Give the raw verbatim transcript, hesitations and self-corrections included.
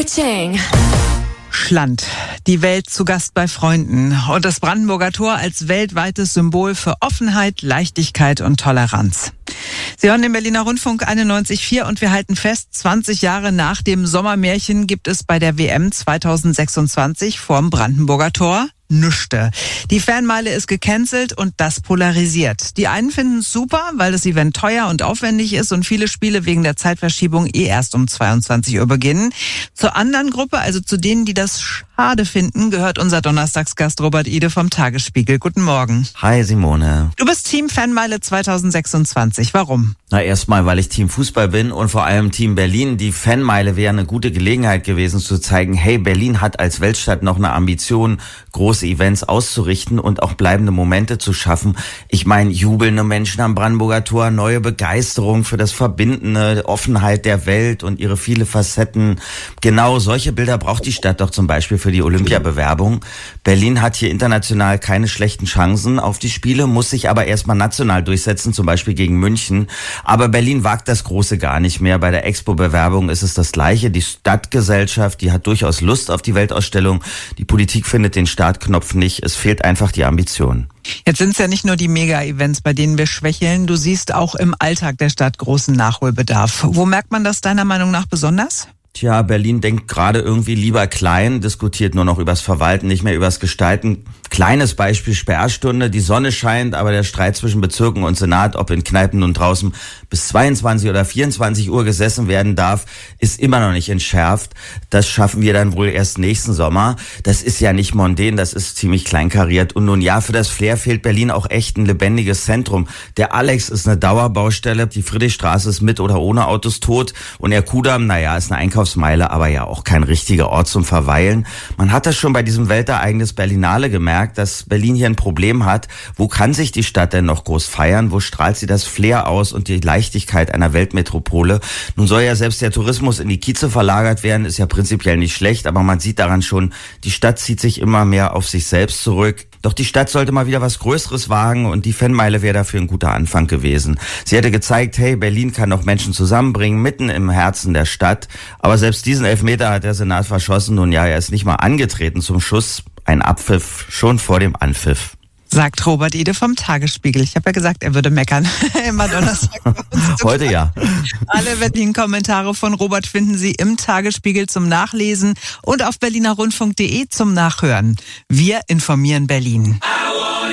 Ka-ching. Schland. Die Welt zu Gast bei Freunden. Und das Brandenburger Tor als weltweites Symbol für Offenheit, Leichtigkeit und Toleranz. Sie hören den Berliner Rundfunk einundneunzig Komma vier und wir halten fest, zwanzig Jahre nach dem Sommermärchen gibt es bei der W M zweitausendsechsundzwanzig vorm Brandenburger Tor nüchte. Die Fanmeile ist gecancelt und das polarisiert. Die einen finden es super, weil das Event teuer und aufwendig ist und viele Spiele wegen der Zeitverschiebung eh erst um zweiundzwanzig Uhr beginnen. Zur anderen Gruppe, also zu denen, die das schade finden, gehört unser Donnerstagsgast Robert Ide vom Tagesspiegel. Guten Morgen. Hi Simone. Du bist Team Fanmeile zweitausendsechsundzwanzig. Warum? Na, erstmal, weil ich Team Fußball bin und vor allem Team Berlin. Die Fanmeile wäre eine gute Gelegenheit gewesen zu zeigen, hey, Berlin hat als Weltstadt noch eine Ambition, große Events auszurichten und auch bleibende Momente zu schaffen. Ich meine, jubelnde Menschen am Brandenburger Tor, neue Begeisterung für das Verbindende, Offenheit der Welt und ihre viele Facetten. Genau solche Bilder braucht die Stadt doch zum Beispiel für die Olympiabewerbung. Berlin hat hier international keine schlechten Chancen auf die Spiele, muss sich aber erstmal national durchsetzen, zum Beispiel gegen München. Aber Berlin wagt das Große gar nicht mehr. Bei der Expo-Bewerbung ist es das Gleiche. Die Stadtgesellschaft, die hat durchaus Lust auf die Weltausstellung. Die Politik findet den Startknopf nicht. Es fehlt einfach die Ambition. Jetzt sind es ja nicht nur die Mega-Events, bei denen wir schwächeln. Du siehst auch im Alltag der Stadt großen Nachholbedarf. Wo merkt man das deiner Meinung nach besonders? Tja, Berlin denkt gerade irgendwie lieber klein, diskutiert nur noch übers Verwalten, nicht mehr übers Gestalten. Kleines Beispiel, Sperrstunde, die Sonne scheint, aber der Streit zwischen Bezirken und Senat, ob in Kneipen nun draußen bis zweiundzwanzig oder vierundzwanzig Uhr gesessen werden darf, ist immer noch nicht entschärft. Das schaffen wir dann wohl erst nächsten Sommer. Das ist ja nicht mondän, das ist ziemlich kleinkariert. Und nun ja, für das Flair fehlt Berlin auch echt ein lebendiges Zentrum. Der Alex ist eine Dauerbaustelle, die Friedrichstraße ist mit oder ohne Autos tot und der Kudamm, naja, ist eine Einkaufsmeile, aber ja auch kein richtiger Ort zum Verweilen. Man hat das schon bei diesem Weltereignis Berlinale gemerkt, dass Berlin hier ein Problem hat. Wo kann sich die Stadt denn noch groß feiern? Wo strahlt sie das Flair aus und die Leichtigkeit einer Weltmetropole? Nun soll ja selbst der Tourismus in die Kieze verlagert werden, ist ja prinzipiell nicht schlecht, aber man sieht daran schon, die Stadt zieht sich immer mehr auf sich selbst zurück. Doch die Stadt sollte mal wieder was Größeres wagen und die Fanmeile wäre dafür ein guter Anfang gewesen. Sie hätte gezeigt, hey, Berlin kann noch Menschen zusammenbringen, mitten im Herzen der Stadt. Aber selbst diesen Elfmeter hat der Senat verschossen. Nun ja, er ist nicht mal angetreten zum Schuss. Ein Abpfiff schon vor dem Anpfiff. Sagt Robert Ide vom Tagesspiegel. Ich habe ja gesagt, er würde meckern. Immer Donnerstag. Heute ja. Alle Berlin-Kommentare von Robert finden Sie im Tagesspiegel zum Nachlesen und auf berliner rundfunk punkt de zum Nachhören. Wir informieren Berlin.